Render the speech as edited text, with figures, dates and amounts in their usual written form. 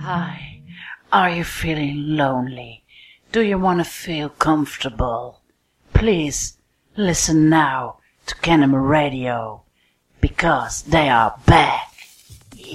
Hi, are you feeling lonely? Do you want to feel comfortable? Please listen now to Kenema Radio, because they are back.